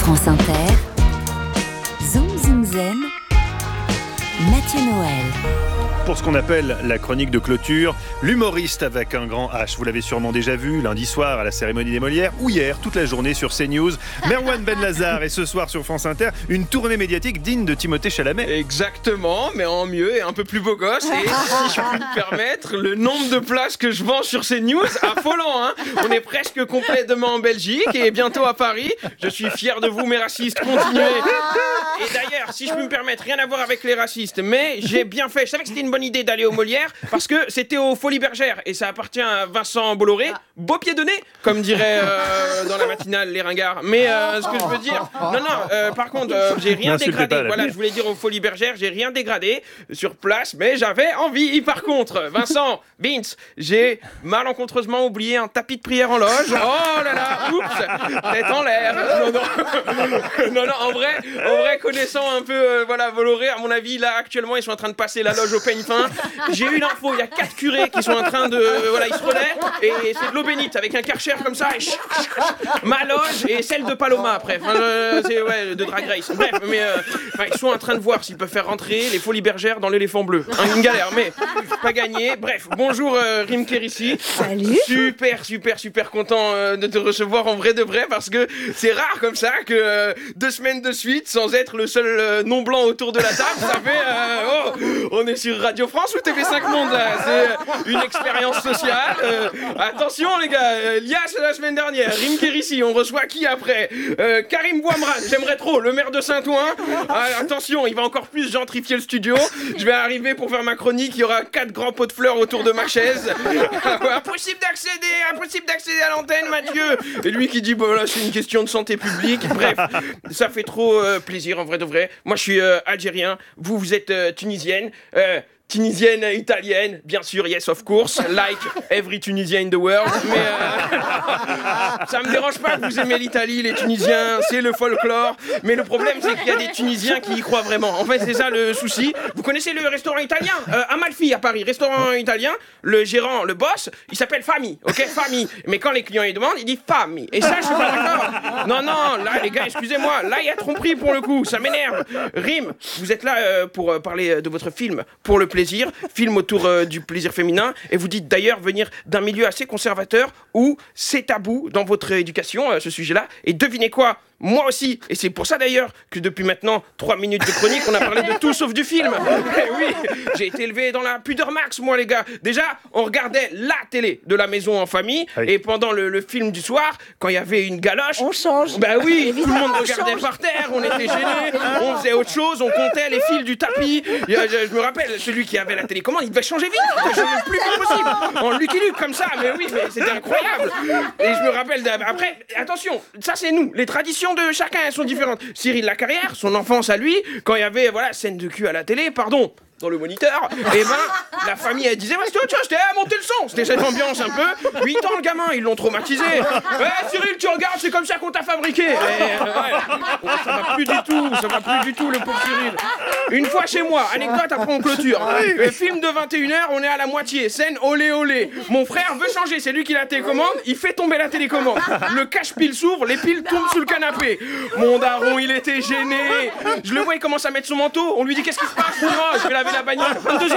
France Inter, Zoom Zoom Zen, Mathieu Noël. Pour ce qu'on appelle la chronique de clôture, l'humoriste avec un grand H. Vous l'avez sûrement déjà vu lundi soir à la cérémonie des Molières ou hier, toute la journée sur CNews. Merwan Benlazar et ce soir sur France Inter, une tournée médiatique digne de Timothée Chalamet. Exactement, mais en mieux et un peu plus beau gosse. Et si je puis me permettre, le nombre de places que je vends sur CNews, affolant, hein. On est presque complet demain en Belgique et bientôt à Paris. Je suis fier de vous, mes racistes, continuez. Et d'ailleurs, si je puis me permettre, rien à voir avec les racistes, mais j'ai bien fait. Je savais que c'était une bonne idée d'aller aux Molières parce que c'était aux Folies Bergères et ça appartient à Vincent Bolloré. Beau pied de nez, comme dirait dans la matinale les ringards. Mais ce que je veux dire, par contre, j'ai rien dégradé. Voilà, je voulais dire aux Folies Bergères, j'ai rien dégradé sur place, mais j'avais envie. Par contre, Vincent, Vince, j'ai malencontreusement oublié un tapis de prière en loge. Oh là là, oups, tête en l'air. Non, en vrai, connaissant un peu, Bolloré, à mon avis, là, actuellement, ils sont en train de passer la loge au peigne fin. J'ai eu l'info, il y a 4 curés qui sont en train de, ils se relaient, et c'est de l'eau bénite, avec un karcher comme ça, et ma loge, et celle de Paloma, après. C'est, de Drag Race. Bref, mais ils sont en train de voir s'ils peuvent faire rentrer les Folies Bergères dans l'éléphant bleu. Une galère, mais pas gagné. Bref, bonjour Rim Kérissi. Salut. Super content de te recevoir en vrai de vrai, parce que c'est rare comme ça que 2 semaines de suite, sans être le seul non-blanc autour de la table, ça fait... on est sur Radio France ou TV5 Monde, là. C'est une expérience sociale. Attention les gars, Lias la semaine dernière, Rim Kérissi, on reçoit qui après Karim Bouamran, j'aimerais trop, le maire de Saint-Ouen. Attention, il va encore plus gentrifier le studio. Je vais arriver pour faire ma chronique, il y aura 4 grands pots de fleurs autour de ma chaise. Impossible d'accéder à l'antenne, Mathieu. Et lui qui dit, là c'est une question de santé publique. Bref, ça fait trop plaisir en vrai de vrai. Moi je suis algérien, vous êtes tunisienne. Tunisienne, italienne, bien sûr, yes of course, like every Tunisian in the world, mais ça me dérange pas que vous aimez l'Italie, les Tunisiens, c'est le folklore, mais le problème c'est qu'il y a des Tunisiens qui y croient vraiment. En fait c'est ça le souci. Vous connaissez le restaurant italien Amalfi à Paris, restaurant italien, le gérant, le boss, il s'appelle Famille, ok, Famille, mais quand les clients ils demandent, il dit Famille, et ça je suis pas d'accord. Non, là les gars, excusez-moi, là il y a tromperie pour le coup, ça m'énerve. Rim, vous êtes là pour parler de votre film, pour le plaisir, film autour du plaisir féminin, et vous dites d'ailleurs venir d'un milieu assez conservateur où c'est tabou dans votre éducation, ce sujet-là, et devinez quoi, moi aussi, et c'est pour ça d'ailleurs que depuis maintenant 3 minutes de chronique, on a parlé de tout sauf du film. Et oui, j'ai été élevé dans la pudeur max, moi les gars. Déjà, on regardait la télé de la maison en famille, et pendant le film du soir, quand il y avait une galoche, on change. Bah oui, tout le monde regardait par terre, on était gênés, on faisait autre chose, on comptait les fils du tapis. Je me rappelle, celui qui avait la télécommande, il devait changer vite, le plus vite possible, en Lucky Luke comme ça, mais oui, mais c'était incroyable. Et je me rappelle, après, attention, ça c'est nous, les traditions de chacun, elles sont différentes. Cyril Lacarrière, son enfance à lui, quand il y avait, scène de cul à la télé, dans le moniteur, et la famille elle disait c'était à monter le son, c'était cette ambiance un peu. 8 ans le gamin, ils l'ont traumatisé. Cyril, tu regardes, c'est comme ça qu'on t'a fabriqué. Ça va plus du tout le pauvre Cyril. Une fois chez moi, anecdote après on clôture, le film de 21h, on est à la moitié, scène olé olé, mon frère veut changer, c'est lui qui a la télécommande, il fait tomber la télécommande, le cache-pile s'ouvre, les piles tombent sous le canapé, mon daron il était gêné, je le vois, il commence à mettre son manteau, on lui dit qu'est-ce qui se passe? Je vais laver la bagnole.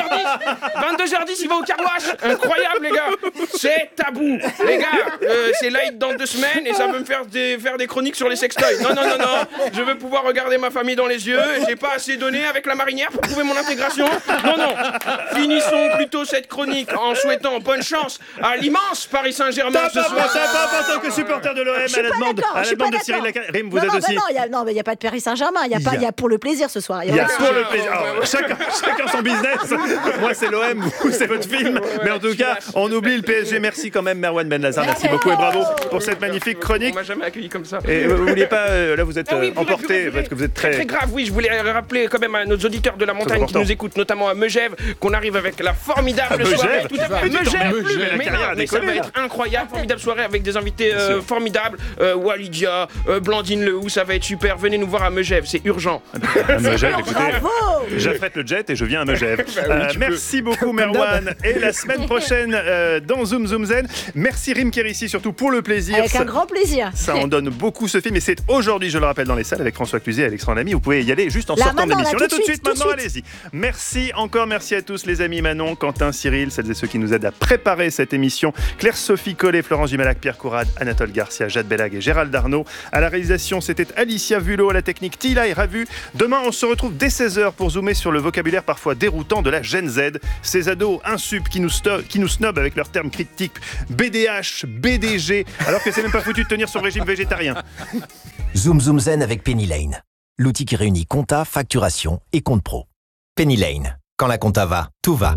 22h10 il va au car wash. Incroyable les gars, c'est tabou les gars, c'est light dans 2 semaines et ça veut me faire des chroniques sur les sextoys. Non, je veux pouvoir regarder ma famille dans les yeux, j'ai pas assez donné avec la marinière pour prouver mon intégration. Non, finissons plutôt cette chronique en souhaitant bonne chance à l'immense Paris Saint-Germain ce soir. C'est pas en tant que supporter de l'OM à la demande de Cyril Lacarrière. Rim, vous êtes aussi. Non, mais il y a pas de Paris Saint-Germain, il y a pour le plaisir ce soir. Il y a pour le plaisir. Chacun son business. Moi c'est l'OM, vous c'est votre film. Mais en tout cas, on oublie le PSG. Merci quand même Merwan Benlazar. Merci beaucoup et bravo pour cette magnifique chronique. On m'a jamais accueilli comme ça. Et vous n'oubliez pas, là vous êtes emporté parce que vous êtes très grave. Oui, je voulais rappeler quand même à nos auditeurs de la montagne qui nous écoutent, notamment à Megève, qu'on arrive avec la formidable soirée. Tout à fait, mais ça va être incroyable, formidable soirée avec des invités formidables. Walidia, Blandine Lehou, ça va être super. Venez nous voir à Megève, c'est urgent. Megève, écoutez, j'affrète le jet et je viens à Megève. Merci beaucoup Merwan. Et la semaine prochaine dans Zoom Zoom Zen. Merci Rim Kérissi surtout pour le plaisir. Avec un grand plaisir. Ça en donne beaucoup ce film et c'est aujourd'hui, je le rappelle, dans les salles avec François Cluzet et Alexandre Lamy. Vous pouvez y aller juste en sortant de l'émission. Là tout de suite, maintenant allez-y. Merci encore, merci à tous les amis Manon, Quentin, Cyril, celles et ceux qui nous aident à préparer cette émission. Claire-Sophie Collet, Florence Dumalac, Pierre Courade, Anatole Garcia, Jade Bellag et Gérald Darnaud. À la réalisation, c'était Alicia Vulot, à la technique Tila et Ravu. Demain, on se retrouve dès 16h pour zoomer sur le vocabulaire parfois déroutant de la Gen Z. Ces ados insup qui nous snobent avec leurs termes critiques BDH, BDG, alors que c'est même pas foutu de tenir son régime végétarien. Zoom Zoom Zen avec Penny Lane, l'outil qui réunit compta, facturation et compte pro. Penny Lane, quand la compta va, tout va.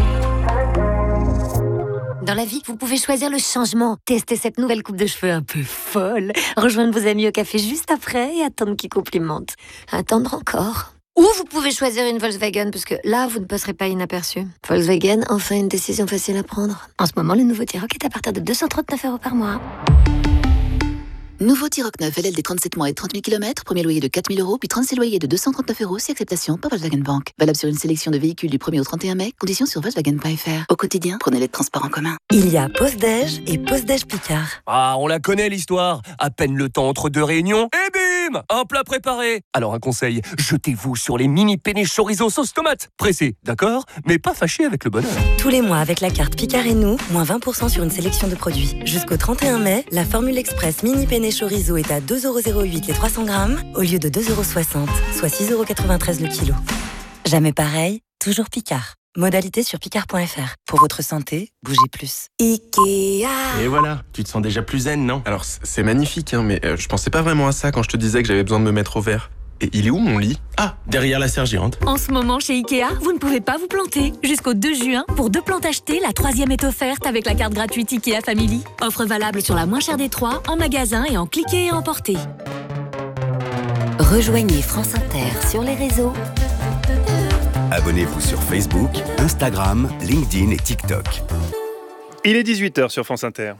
Dans la vie, vous pouvez choisir le changement, tester cette nouvelle coupe de cheveux un peu folle, rejoindre vos amis au café juste après et attendre qu'ils complimentent. Attendre encore. Ou vous pouvez choisir une Volkswagen, parce que là, vous ne passerez pas inaperçu. Volkswagen, enfin une décision facile à prendre. En ce moment, le nouveau T-Roc est à partir de 239 € par mois. Nouveau T-Roc 9, LLD 37 mois et 30 000 km, premier loyer de 4 000 €, puis 36 loyers de 239 € si acceptation par Volkswagen Bank. Valable sur une sélection de véhicules du 1er au 31 mai, conditions sur Volkswagen.fr. Au quotidien, prenez les transports en commun. Il y a Pause-Déj et Pause-Déj Picard. Ah, on la connaît l'histoire. À peine le temps entre deux réunions, et bim, un plat préparé. Alors un conseil, jetez-vous sur les mini penne chorizo sauce tomate. Pressé, d'accord, mais pas fâché avec le bonheur. Tous les mois avec la carte Picard et nous, moins 20% sur une sélection de produits. Jusqu'au 31 mai, la formule express mini penne chorizo est à 2,08 € les 300 grammes au lieu de 2,60 €, soit 6,93 € le kilo. Jamais pareil, toujours Picard. Modalité sur picard.fr. Pour votre santé, bougez plus. Ikea. Et voilà, tu te sens déjà plus zen, non? Alors, c'est magnifique, hein, mais je pensais pas vraiment à ça quand je te disais que j'avais besoin de me mettre au vert. Et il est où mon lit? Ah, derrière la sergérante. En ce moment, chez Ikea, vous ne pouvez pas vous planter. Jusqu'au 2 juin, pour 2 plantes achetées, la 3e est offerte avec la carte gratuite Ikea Family. Offre valable sur la moins chère des 3, en magasin et en cliquer et emporter. Rejoignez France Inter sur les réseaux. Abonnez-vous sur Facebook, Instagram, LinkedIn et TikTok. Il est 18h sur France Inter.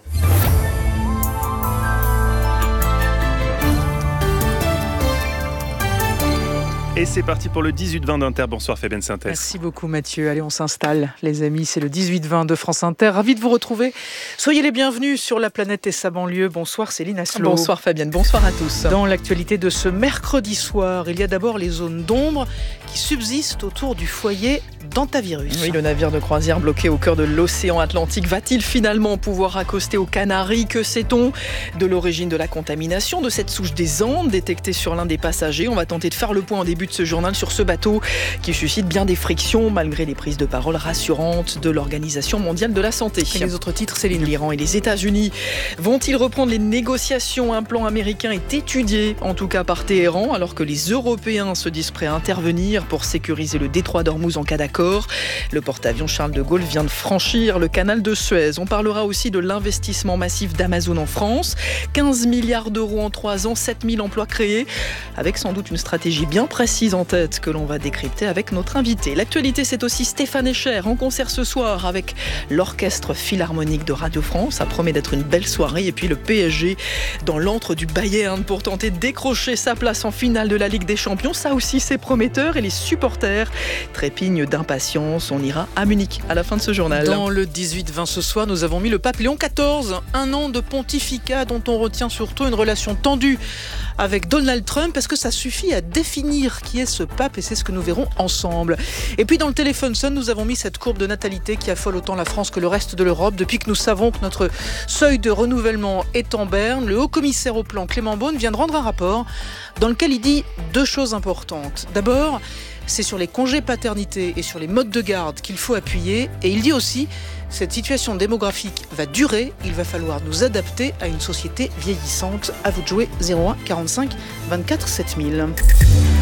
Et c'est parti pour le 18-20 d'Inter. Bonsoir Fabienne Synthèse. Merci beaucoup Mathieu. Allez, on s'installe les amis, c'est le 18-20 de France Inter. Ravi de vous retrouver. Soyez les bienvenus sur la planète et sa banlieue. Bonsoir Céline Asselot. Bonsoir Fabienne, bonsoir à tous. Dans l'actualité de ce mercredi soir, il y a d'abord les zones d'ombre qui subsistent autour du foyer d'Antavirus. Oui, le navire de croisière bloqué au cœur de l'océan Atlantique va-t-il finalement pouvoir accoster aux Canaries? Que sait-on de l'origine de la contamination de cette souche des Andes détectée sur l'un des passagers? On va tenter de faire le point en début de ce journal sur ce bateau qui suscite bien des frictions malgré les prises de parole rassurantes de l'Organisation mondiale de la santé. Et les autres titres, Céline? L'Iran et les États-Unis vont-ils reprendre les négociations? Un plan américain est étudié, en tout cas par Téhéran, alors que les Européens se disent prêts à intervenir pour sécuriser le détroit d'Ormuz en cas d'accord. Le porte-avions Charles de Gaulle vient de franchir le canal de Suez. On parlera aussi de l'investissement massif d'Amazon en France. 15 milliards d'euros en 3 ans, 7000 emplois créés, avec sans doute une stratégie bien précise en tête que l'on va décrypter avec notre invité. L'actualité, c'est aussi Stéphane Echer en concert ce soir avec l'Orchestre Philharmonique de Radio France. Ça promet d'être une belle soirée. Et puis le PSG dans l'antre du Bayern pour tenter de décrocher sa place en finale de la Ligue des Champions. Ça aussi, c'est prometteur. Et les supporters trépignent d'impatience. On ira à Munich à la fin de ce journal. Dans le 18-20 ce soir, nous avons mis le pape Léon XIV. Un an de pontificat dont on retient surtout une relation tendue avec Donald Trump. Est-ce que ça suffit à définir qui est ce pape? Et c'est ce que nous verrons ensemble. Et puis dans le téléphone Sun, nous avons mis cette courbe de natalité qui affole autant la France que le reste de l'Europe. Depuis que nous savons que notre seuil de renouvellement est en berne, le haut-commissaire au plan Clément Beaune vient de rendre un rapport dans lequel il dit 2 choses importantes. D'abord, c'est sur les congés paternité et sur les modes de garde qu'il faut appuyer. Et il dit aussi, cette situation démographique va durer, il va falloir nous adapter à une société vieillissante. À vous de jouer, 01 45 24 7000.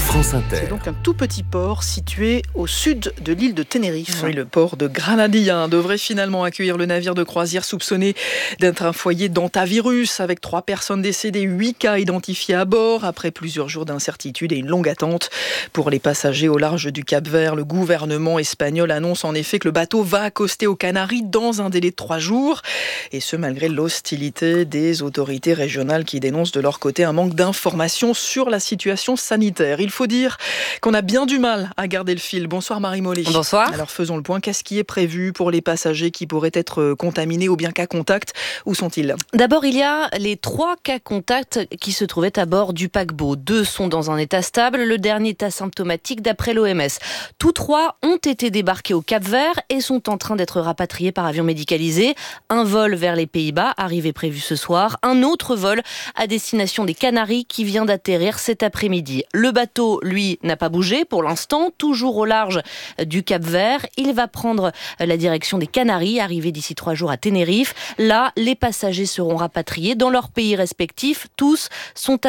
France Inter. C'est donc un tout petit port situé au sud de l'île de Tenerife. Oui, le port de Granadilla devrait finalement accueillir le navire de croisière soupçonné d'être un foyer d'hantavirus, avec 3 personnes décédées, 8 cas identifiés à bord, après plusieurs jours d'incertitude et une longue attente pour les passagers au large du Cap-Vert. Le gouvernement espagnol annonce en effet que le bateau va accoster aux Canaries dans un délai de 3 jours, et ce malgré l'hostilité des autorités régionales qui dénoncent de leur côté un manque d'informations sur la situation sanitaire. Il faut dire qu'on a bien du mal à garder le fil. Bonsoir Marie Mollet. Bonsoir. Alors faisons le point. Qu'est-ce qui est prévu pour les passagers qui pourraient être contaminés ou bien cas contact? Où sont-ils? D'abord, il y a les 3 cas contacts qui se trouvaient à bord du paquebot. 2 sont dans un état stable, le dernier est asymptomatique d'après l'OMS. Tous 3 ont été débarqués au Cap-Vert et sont en train d'être rapatriés par avion médicalisé. Un vol vers les Pays-Bas, arrivé prévu ce soir. Un autre vol à destination des Canaries qui vient d'atterrir cet après-midi. Le bateau, lui, n'a pas bougé pour l'instant, toujours au large du Cap-Vert. Il va prendre la direction des Canaries, arrivé d'ici 3 jours à Tenerife. Là, les passagers seront rapatriés dans leurs pays respectifs. Tous sont